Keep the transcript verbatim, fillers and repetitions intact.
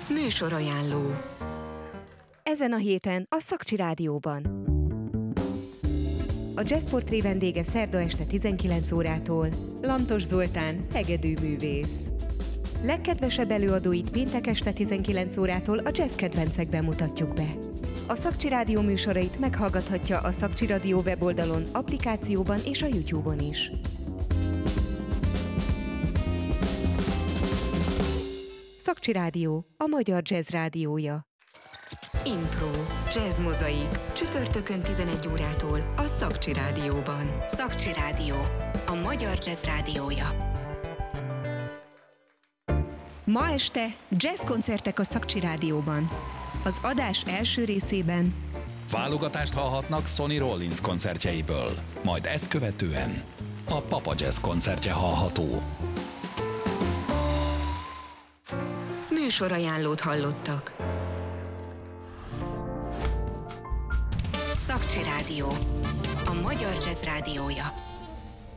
Műsorajánló. Ezen a héten a Szakcsi Rádióban. A Jazzportré vendége szerda este tizenkilenc órától Lantos Zoltán, hegedűművész. Legkedvesebb előadóit péntek este tizenkilenc órától a jazz kedvencekben mutatjuk be. A Szakcsi Rádió műsorait meghallgathatja a Szakcsi Rádió weboldalon, applikációban és a YouTube-on is. Szakcsi Rádió, a magyar jazz rádiója. Impro, jazz mozaik, csütörtökön tizenegy órától a Szakcsi Rádióban. Szakcsi Rádió, a magyar jazz rádiója. Ma este jazz koncertek a Szakcsi Rádióban. Az adás első részében válogatást hallhatnak Sonny Rollins koncertjeiből, majd ezt követően a Papa Jazz koncertje hallható. Műsorajánlót hallottak. Szakcsi Rádió, a magyar jazz rádiója.